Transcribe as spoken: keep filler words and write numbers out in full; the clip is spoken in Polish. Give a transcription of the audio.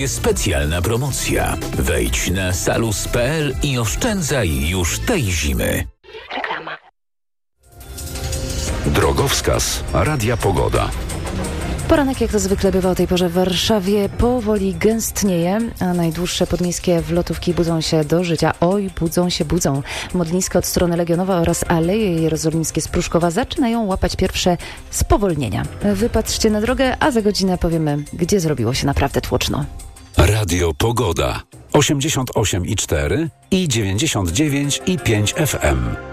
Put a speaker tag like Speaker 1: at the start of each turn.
Speaker 1: Specjalna promocja. Wejdź na salus kropka p l i oszczędzaj już tej zimy.
Speaker 2: Reklama.
Speaker 3: Drogowskaz Radia Pogoda.
Speaker 4: Poranek, jak to zwykle bywa o tej porze w Warszawie, powoli gęstnieje, a najdłuższe podmiejskie wlotówki budzą się do życia. Oj, budzą się, budzą. Modlińsko od strony Legionowa oraz Aleje Jerozolimskie z Pruszkowa zaczynają łapać pierwsze spowolnienia. Wypatrzcie na drogę, a za godzinę powiemy, gdzie zrobiło się naprawdę tłoczno.
Speaker 3: Radio Pogoda. osiemdziesiąt osiem i cztery i dziewięćdziesiąt dziewięć i pięć F M.